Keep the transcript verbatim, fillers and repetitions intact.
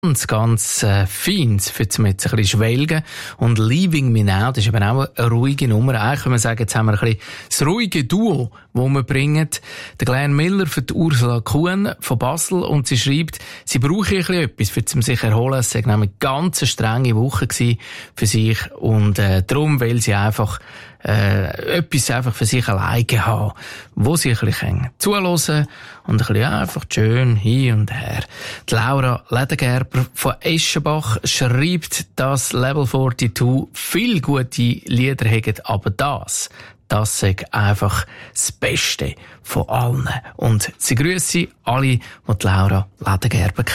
Ganz, ganz äh, feins für zum jetzt ein bisschen schwelgen. Und Leaving Me Now, das ist eben auch eine ruhige Nummer. Eigentlich können wir sagen, jetzt haben wir ein bisschen das ruhige Duo, das wir bringen. Der Glenn Miller für die Ursula Kuhn von Basel. Und sie schreibt, sie brauche ein bisschen etwas, für zum sich erholen. Es war nämlich eine ganz strenge Woche für sich. Und äh, darum will sie einfach äh, etwas einfach für sich alleine haben, wo sie ein bisschen zuhören und ein bisschen einfach schön hin und her. Die Laura Ledergerber von Eschenbach schreibt, dass Level zweiundvierzig viele gute Lieder haben, aber das, das ist einfach das Beste von allen. Und sie grüße alle, die die Laura Ledergerber kennen.